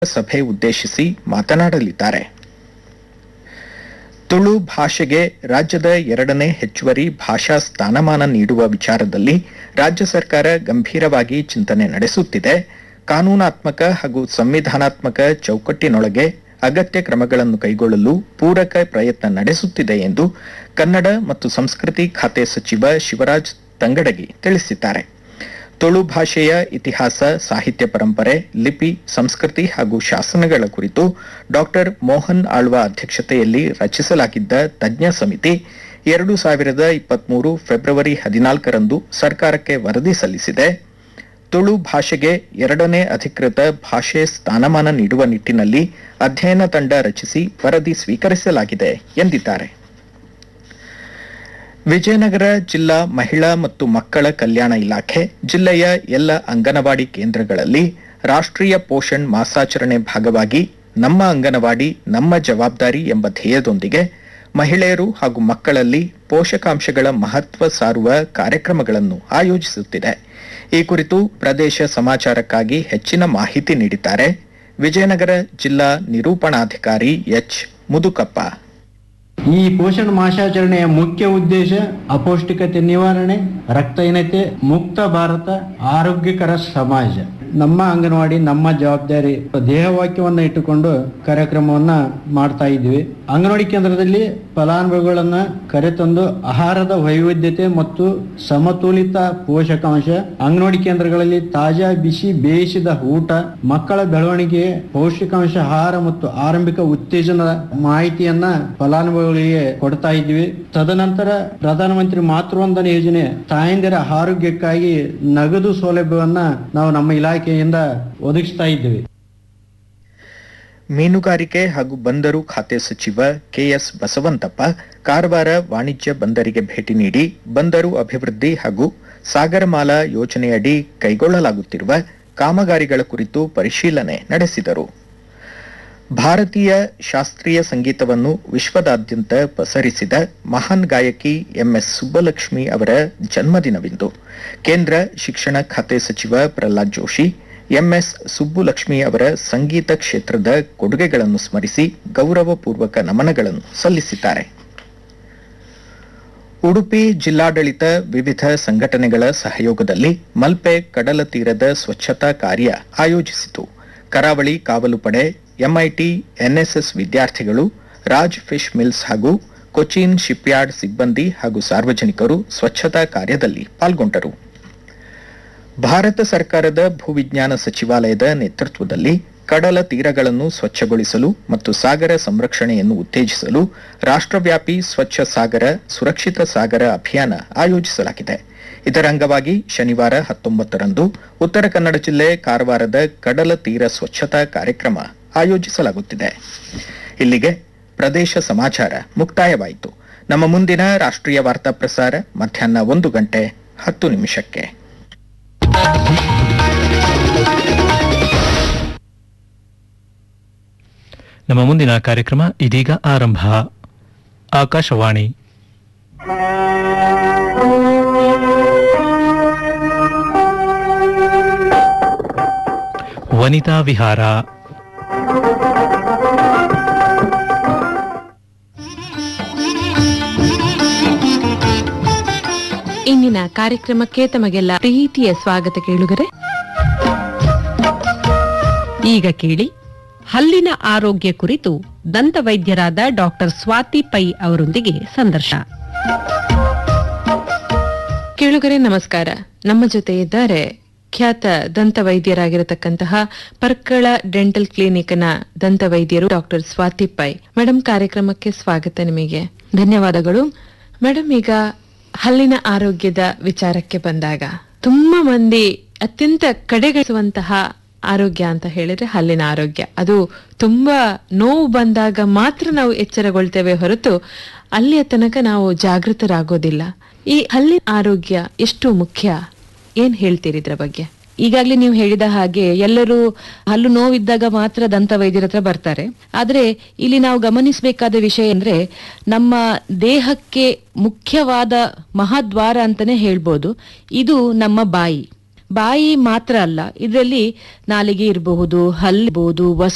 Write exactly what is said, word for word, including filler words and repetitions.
ಸಭೆ ಉದ್ದೇಶಿಸಿ ಮಾತನಾಡಲಿದ್ದಾರೆ. ತುಳು ಭಾಷೆಗೆ ರಾಜ್ಯದ ಎರಡನೇ ಹೆಚ್ಚುವರಿ ಭಾಷಾ ಸ್ಥಾನಮಾನ ನೀಡುವ ವಿಚಾರದಲ್ಲಿ ರಾಜ್ಯ ಸರ್ಕಾರ ಗಂಭೀರವಾಗಿ ಚಿಂತನೆ ನಡೆಸುತ್ತಿದೆ. ಕಾನೂನಾತ್ಮಕ ಹಾಗೂ ಸಂವಿಧಾನಾತ್ಮಕ ಚೌಕಟ್ಟಿನೊಳಗೆ ಅಗತ್ಯ ಕ್ರಮಗಳನ್ನು ಕೈಗೊಳ್ಳಲು ಪೂರಕ ಪ್ರಯತ್ನ ನಡೆಸುತ್ತಿದೆ ಎಂದು ಕನ್ನಡ ಮತ್ತು ಸಂಸ್ಕೃತಿ ಖಾತೆ ಸಚಿವ ಶಿವರಾಜ್ ತಂಗಡಗಿ ತಿಳಿಸಿದ್ದಾರೆ. ತುಳು ಭಾಷೆಯ ಇತಿಹಾಸ, ಸಾಹಿತ್ಯ ಪರಂಪರೆ, ಲಿಪಿ, ಸಂಸ್ಕೃತಿ ಹಾಗೂ ಶಾಸನಗಳ ಕುರಿತು ಡಾಕ್ಟರ್ ಮೋಹನ್ ಆಳ್ವ ಅಧ್ಯಕ್ಷತೆಯಲ್ಲಿ ರಚಿಸಲಾಗಿದ್ದ ತಜ್ಞ ಸಮಿತಿ ಎರಡು ಸಾವಿರದ ಇಪ್ಪತ್ಮೂರು ಫೆಬ್ರವರಿ ಹದಿನಾಲ್ಕರಂದು ಸರ್ಕಾರಕ್ಕೆ ವರದಿ ಸಲ್ಲಿಸಿದೆ. ತುಳು ಭಾಷೆಗೆ ಎರಡನೇ ಅಧಿಕೃತ ಭಾಷೆ ಸ್ಥಾನಮಾನ ನೀಡುವ ನಿಟ್ಟಿನಲ್ಲಿ ಅಧ್ಯಯನ ತಂಡ ರಚಿಸಿ ವರದಿ ಸ್ವೀಕರಿಸಲಾಗಿದೆ ಎಂದಿದ್ದಾರೆ. ವಿಜಯನಗರ ಜಿಲ್ಲಾ ಮಹಿಳಾ ಮತ್ತು ಮಕ್ಕಳ ಕಲ್ಯಾಣ ಇಲಾಖೆ ಜಿಲ್ಲೆಯ ಎಲ್ಲ ಅಂಗನವಾಡಿ ಕೇಂದ್ರಗಳಲ್ಲಿ ರಾಷ್ಟ್ರೀಯ ಪೋಷಣ್ ಮಾಸಾಚರಣೆ ಭಾಗವಾಗಿ ನಮ್ಮ ಅಂಗನವಾಡಿ ನಮ್ಮ ಜವಾಬ್ದಾರಿ ಎಂಬ ಧ್ಯೇಯದೊಂದಿಗೆ ಮಹಿಳೆಯರು ಹಾಗೂ ಮಕ್ಕಳಲ್ಲಿ ಪೋಷಕಾಂಶಗಳ ಮಹತ್ವ ಸಾರುವ ಕಾರ್ಯಕ್ರಮಗಳನ್ನು ಆಯೋಜಿಸುತ್ತಿದೆ. ಈ ಕುರಿತು ಪ್ರದೇಶ ಸಮಾಚಾರಕ್ಕಾಗಿ ಹೆಚ್ಚಿನ ಮಾಹಿತಿ ನೀಡಿದ್ದಾರೆ ವಿಜಯನಗರ ಜಿಲ್ಲಾ ನಿರೂಪಣಾಧಿಕಾರಿ ಎಚ್ ಮುದುಕಪ್ಪ. ಈ ಪೋಷಣ ಮಾಸಾಚರಣೆಯ ಮುಖ್ಯ ಉದ್ದೇಶ ಅಪೌಷ್ಟಿಕತೆ ನಿವಾರಣೆ, ರಕ್ತಹೀನತೆ ಮುಕ್ತ ಭಾರತ, ಆರೋಗ್ಯಕರ ಸಮಾಜ. ನಮ್ಮ ಅಂಗನವಾಡಿ ನಮ್ಮ ಜವಾಬ್ದಾರಿ ಧ್ಯೇಯವಾಕ್ಯವನ್ನ ಇಟ್ಟುಕೊಂಡು ಕಾರ್ಯಕ್ರಮವನ್ನ ಮಾಡ್ತಾ ಇದ್ವಿ. ಅಂಗನವಾಡಿ ಕೇಂದ್ರದಲ್ಲಿ ಫಲಾನುಭವಿಗಳನ್ನ ಕರೆತಂದು ಆಹಾರದ ವೈವಿಧ್ಯತೆ ಮತ್ತು ಸಮತೋಲಿತ ಪೋಷಕಾಂಶ, ಅಂಗನವಾಡಿ ಕೇಂದ್ರಗಳಲ್ಲಿ ತಾಜಾ ಬಿಸಿ ಬೇಯಿಸಿದ ಊಟ, ಮಕ್ಕಳ ಬೆಳವಣಿಗೆ, ಪೌಷ್ಟಿಕಾಂಶ ಆಹಾರ ಮತ್ತು ಆರಂಭಿಕ ಉತ್ತೇಜನದ ಮಾಹಿತಿಯನ್ನ ಫಲಾನುಭವಿಗಳಿಗೆ ಕೊಡ್ತಾ ಇದ್ವಿ. ತದನಂತರ ಪ್ರಧಾನಮಂತ್ರಿ ಮಾತೃವಂದನ ಯೋಜನೆ ತಾಯಂದಿರ ಆರೋಗ್ಯಕ್ಕಾಗಿ ನಗದು ಸೌಲಭ್ಯವನ್ನ ನಾವು ನಮ್ಮ ಇಲಾಖೆಯಿಂದ ಒದಗಿಸ್ತಾ ಇದ್ದೀವಿ. ಮೀನುಗಾರಿಕೆ ಹಾಗೂ ಬಂದರು ಖಾತೆ ಸಚಿವ ಕೆಎಸ್ ಬಸವಂತಪ್ಪ ಕಾರವಾರ ವಾಣಿಜ್ಯ ಬಂದರಿಗೆ ಭೇಟಿ ನೀಡಿ ಬಂದರು ಅಭಿವೃದ್ಧಿ ಹಾಗೂ ಸಾಗರಮಾಲಾ ಯೋಜನೆಯಡಿ ಕೈಗೊಳ್ಳಲಾಗುತ್ತಿರುವ ಕಾಮಗಾರಿಗಳ ಕುರಿತು ಪರಿಶೀಲನೆ ನಡೆಸಿದರು. ಭಾರತೀಯ ಶಾಸ್ತ್ರೀಯ ಸಂಗೀತವನ್ನು ವಿಶ್ವದಾದ್ಯಂತ ಪಸರಿಸಿದ ಮಹಾನ್ ಗಾಯಕಿ ಎಂಎಸ್ ಸುಬ್ಬಲಕ್ಷ್ಮಿ ಅವರ ಜನ್ಮದಿನವಿಂದು ಕೇಂದ್ರ ಶಿಕ್ಷಣ ಖಾತೆ ಸಚಿವ ಪ್ರಹ್ಲಾದ್ ಜೋಶಿ ಎಂಎಸ್ ಸುಬ್ಬುಲಕ್ಷ್ಮಿ ಅವರ ಸಂಗೀತ ಕ್ಷೇತ್ರದ ಕೊಡುಗೆಗಳನ್ನು ಸ್ಮರಿಸಿ ಗೌರವಪೂರ್ವಕ ನಮನಗಳನ್ನು ಸಲ್ಲಿಸಿದ್ದಾರೆ. ಉಡುಪಿ ಜಿಲ್ಲಾಡಳಿತ ವಿವಿಧ ಸಂಘಟನೆಗಳ ಸಹಯೋಗದಲ್ಲಿ ಮಲ್ಪೆ ಕಡಲ ತೀರದ ಸ್ವಚ್ಛತಾ ಕಾರ್ಯ ಆಯೋಜಿಸಿತು. ಕರಾವಳಿ ಕಾವಲು ಪಡೆ, ಎಂಐಟಿ, ಎನ್ಎಸ್ಎಸ್ ವಿದ್ಯಾರ್ಥಿಗಳು, ರಾಜ್ ಫಿಶ್ ಮಿಲ್ಸ್ ಹಾಗೂ ಕೊಚ್ಚಿನ್ ಶಿಪ್ಯಾರ್ಡ್ ಸಿಬ್ಬಂದಿ ಹಾಗೂ ಸಾರ್ವಜನಿಕರು ಸ್ವಚ್ಛತಾ ಕಾರ್ಯದಲ್ಲಿ ಪಾಲ್ಗೊಂಡರು. ಭಾರತ ಸರ್ಕಾರದ ಭೂವಿಜ್ಞಾನ ಸಚಿವಾಲಯದ ನೇತೃತ್ವದಲ್ಲಿ ಕಡಲ ತೀರಗಳನ್ನು ಸ್ವಚ್ಛಗೊಳಿಸಲು ಮತ್ತು ಸಾಗರ ಸಂರಕ್ಷಣೆಯನ್ನು ಉತ್ತೇಜಿಸಲು ರಾಷ್ಟ್ರವ್ಯಾಪಿ ಸ್ವಚ್ಛ ಸಾಗರ ಸುರಕ್ಷಿತ ಸಾಗರ ಅಭಿಯಾನ ಆಯೋಜಿಸಲಾಗಿದೆ. ಇದರ ಅಂಗವಾಗಿ ಶನಿವಾರ ಹತ್ತೊಂಬತ್ತರಂದು ಉತ್ತರ ಕನ್ನಡ ಜಿಲ್ಲೆ ಕಾರವಾರದ ಕಡಲ ತೀರ ಸ್ವಚ್ಛತಾ ಕಾರ್ಯಕ್ರಮ ಆಯೋಜಿಸಲಾಗುತ್ತಿದೆ. ಇಲ್ಲಿಗೆ ಪ್ರದೇಶ ಸಮಾಚಾರ ಮುಕ್ತಾಯವಾಯಿತು. ನಮ್ಮ ಮುಂದಿನ ರಾಷ್ಟ್ರೀಯ ವಾರ್ತಾ ಪ್ರಸಾರ ಮಧ್ಯಾಹ್ನ ಒಂದು ಗಂಟೆ ಹತ್ತು ನಿಮಿಷಕ್ಕೆ. ನಮ್ಮ ಮುಂದಿನ ಕಾರ್ಯಕ್ರಮ ಇದೀಗ ಆರಂಭ. ಆಕಾಶವಾಣಿ ವನಿತಾ ವಿಹಾರ. ಇಂದಿನ ಕಾರ್ಯಕ್ರಮಕ್ಕೆ ತಮಗೆಲ್ಲ ಪ್ರೀತಿಯ ಸ್ವಾಗತ ಕೇಳುಗರೆ. ಈಗ ಕೇಳಿ ಹಲ್ಲಿನ ಆರೋಗ್ಯ ಕುರಿತು ದಂತವೈದ್ಯರಾದ ಡಾಕ್ಟರ್ ಸ್ವಾತಿ ಪೈ ಅವರೊಂದಿಗೆ ಸಂದರ್ಶನ. ಕೇಳುಗರೆ ನಮಸ್ಕಾರ. ನಮ್ಮ ಜೊತೆ ಇದ್ದಾರೆ ಖ್ಯಾತ ದಂತವೈದ್ಯರಾಗಿರತಕ್ಕಂತಹ Parkala dental ಕ್ಲಿನಿಕ್ನ ದಂತವೈದ್ಯರು doctor Swati pi. Madam, ಕಾರ್ಯಕ್ರಮಕ್ಕೆ ಸ್ವಾಗತ. ನಿಮಗೆ ಧನ್ಯವಾದಗಳು. ಮೇಡಮ್, ಈಗ ಹಲ್ಲಿನ ಆರೋಗ್ಯದ ವಿಚಾರಕ್ಕೆ ಬಂದಾಗ ತುಂಬಾ ಮಂದಿ ಅತ್ಯಂತ ಕಡೆಗಣಿಸುವಂತಹ ಆರೋಗ್ಯ ಅಂತ ಹೇಳಿದ್ರೆ ಹಲ್ಲಿನ ಆರೋಗ್ಯ. ಅದು ತುಂಬಾ ನೋವು ಬಂದಾಗ ಮಾತ್ರ ನಾವು ಎಚ್ಚರಗೊಳ್ತೇವೆ ಹೊರತು ಅಲ್ಲಿಯ ತನಕ ನಾವು ಜಾಗೃತರಾಗೋದಿಲ್ಲ. ಈ ಹಲ್ಲಿನ ಆರೋಗ್ಯ ಎಷ್ಟು ಮುಖ್ಯ, ಏನ್ ಹೇಳ್ತೀರಿ ಇದ್ರ ಬಗ್ಗೆ? ಈಗಾಗ್ಲೇ ನೀವು ಹೇಳಿದ ಹಾಗೆ ಎಲ್ಲರೂ ಹಲ್ಲು ನೋವಿದ್ದಾಗ ಮಾತ್ರ ದಂತ ವೈದ್ಯರ ಹತ್ರ ಬರ್ತಾರೆ. ಆದ್ರೆ ಇಲ್ಲಿ ನಾವು ಗಮನಿಸಬೇಕಾದ ವಿಷಯ ಅಂದ್ರೆ ನಮ್ಮ ದೇಹಕ್ಕೆ ಮುಖ್ಯವಾದ ಮಹಾದ್ವಾರ ಅಂತಾನೆ ಹೇಳ್ಬೋದು. ಇದು ನಮ್ಮ ಬಾಯಿ. ಬಾಯಿ ಮಾತ್ರ ಅಲ್ಲ, ಇದರಲ್ಲಿ ನಾಲಿಗೆ ಇರಬಹುದು, ಹಲ್ಲಿರಬಹುದು,